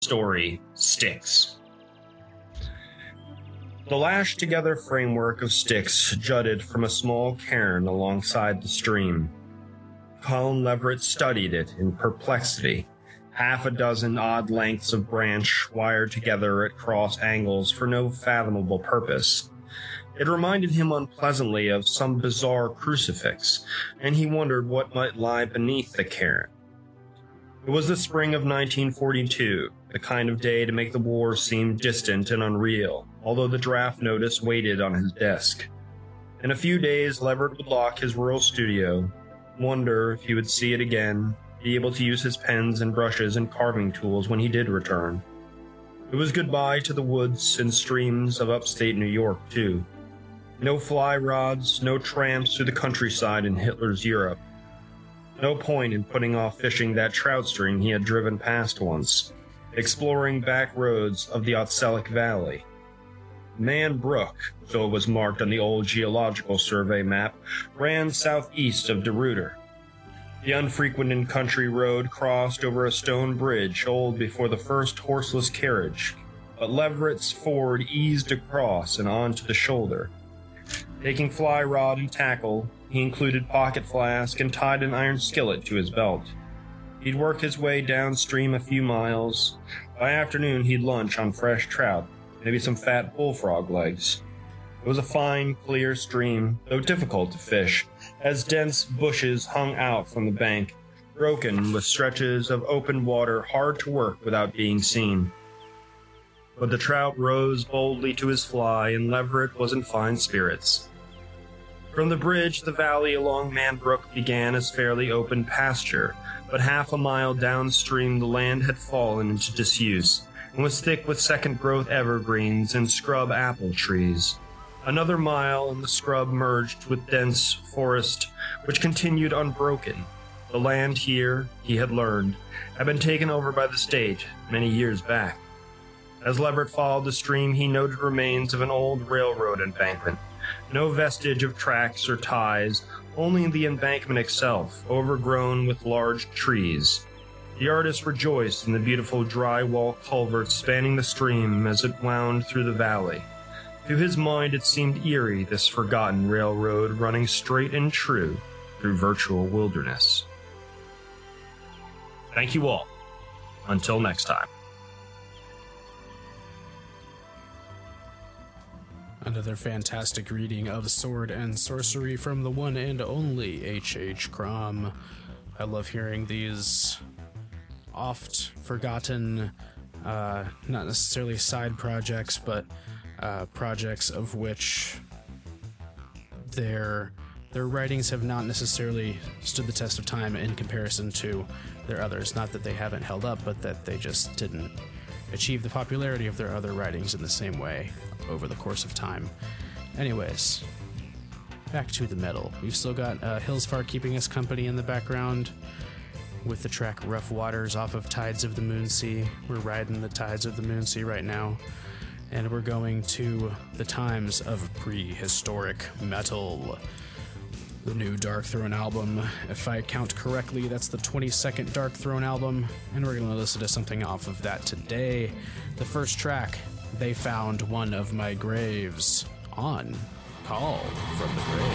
story, Styx. The lashed-together framework of sticks jutted from a small cairn alongside the stream. Colin Leverett studied it in perplexity. Half a dozen odd lengths of branch wired together at cross angles for no fathomable purpose. It reminded him unpleasantly of some bizarre crucifix, and he wondered what might lie beneath the cairn. It was the spring of 1942, the kind of day to make the war seem distant and unreal, although the draft notice waited on his desk. In a few days, Leverett would lock his rural studio, wonder if he would see it again, be able to use his pens and brushes and carving tools when he did return. It was goodbye to the woods and streams of upstate New York, too. No fly rods, no tramps through the countryside in Hitler's Europe. No point in putting off fishing that trout stream he had driven past once, exploring back roads of the Otselic Valley. Man Brook, so it was marked on the old geological survey map, ran southeast of De Ruyter. The unfrequented country road crossed over a stone bridge old before the first horseless carriage, but Leverett's Ford eased across and onto the shoulder. Taking fly rod and tackle, he included pocket flask and tied an iron skillet to his belt. He'd work his way downstream a few miles. By afternoon, he'd lunch on fresh trout, maybe some fat bullfrog legs. It was a fine, clear stream, though difficult to fish, as dense bushes hung out from the bank, broken with stretches of open water hard to work without being seen. But the trout rose boldly to his fly, and Leverett was in fine spirits. From the bridge, the valley along Man Brook began as fairly open pasture, but half a mile downstream the land had fallen into disuse, and was thick with second-growth evergreens and scrub apple trees. Another mile, and the scrub merged with dense forest, which continued unbroken. The land here, he had learned, had been taken over by the state many years back. As Leverett followed the stream, he noted remains of an old railroad embankment. No vestige of tracks or ties, only the embankment itself, overgrown with large trees. The artist rejoiced in the beautiful dry-wall culverts spanning the stream as it wound through the valley. To his mind it seemed eerie, this forgotten railroad running straight and true through virtual wilderness. Thank you all. Until next time. Another fantastic reading of Sword and Sorcery from the one and only H.H. Crom. I love hearing these oft forgotten, not necessarily side projects, but projects of which their writings have not necessarily stood the test of time in comparison to their others. Not that they haven't held up, but that they just didn't achieve the popularity of their other writings in the same way over the course of time. Anyways, back to the metal. We've still got Hillsfar keeping us company in the background with the track Rough Waters off of Tides of the Moonsea. We're riding the Tides of the Moonsea right now, and we're going to the times of prehistoric metal. The new Darkthrone album, if I count correctly, that's the 22nd Darkthrone album, and we're going to listen to something off of that today. The first track, They Found One of My Graves, on Call from the Grave.